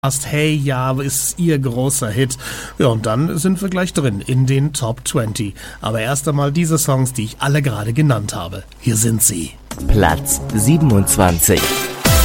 Hey ja, ist ihr großer Hit. Ja, und dann sind wir gleich drin in den Top 20. Aber erst einmal diese Songs, die ich alle gerade genannt habe. Hier sind sie. Platz 27.